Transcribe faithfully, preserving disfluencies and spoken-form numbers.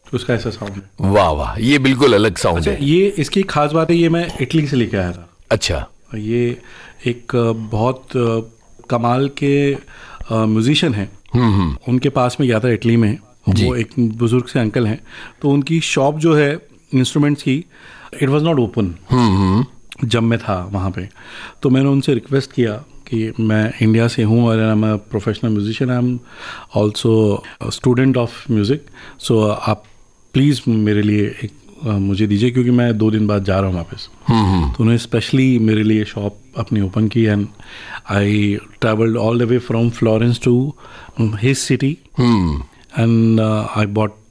उसका ऐसा साउंड है। वाह वाह, ये बिल्कुल अलग साउंड अच्छा, है। ये इसकी खास बात है, ये मैं इटली से लेके आया था। अच्छा। ये एक बहुत कमाल के म्यूजिशियन हैं, उनके पास में गया था इटली में। वो एक बुजुर्ग से अंकल हैं, तो उनकी शॉप जो है इंस्ट्रूमेंट्स की, इट वाज नॉट ओपन जब मैं था वहाँ पे। तो मैंने उनसे रिक्वेस्ट किया कि मैं इंडिया से हूँ और I am a professional musician, I am also student of music, सो आप प्लीज़ मेरे लिए एक uh, मुझे दीजिए, क्योंकि मैं दो दिन बाद जा रहा हूँ वापस। तो उन्होंने स्पेशली मेरे लिए शॉप अपनी ओपन की, and I travelled all the way from Florence to his city, and I bought